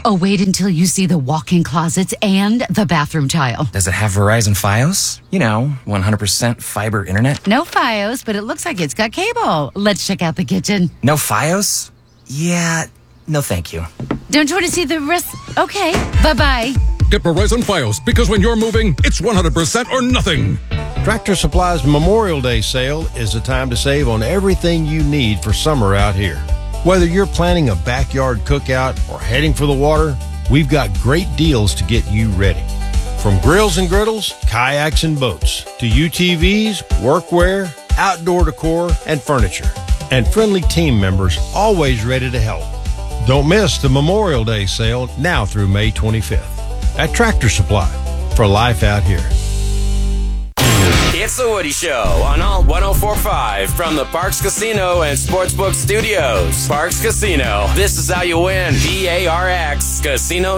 Oh, wait until you see the walk-in closets and the bathroom tile. Does it have Verizon Fios? 100% fiber internet? No Fios, but it looks like it's got cable. Let's check out the kitchen. No Fios? Yeah, no thank you. Don't you want to see the rest? Okay, bye-bye. Get Verizon Fios, because when you're moving, it's 100% or nothing. Tractor Supply's Memorial Day sale is the time to save on everything you need for summer out here. Whether you're planning a backyard cookout or heading for the water, we've got great deals to get you ready. From grills and griddles, kayaks and boats, to UTVs, workwear, outdoor decor, and furniture. And friendly team members always ready to help. Don't miss the Memorial Day sale now through May 25th at Tractor Supply, for life out here. It's The Woody Show on Alt 104.5 from the Parx Casino and Sportsbook Studios. Parx Casino, this is how you win. PARX Casino.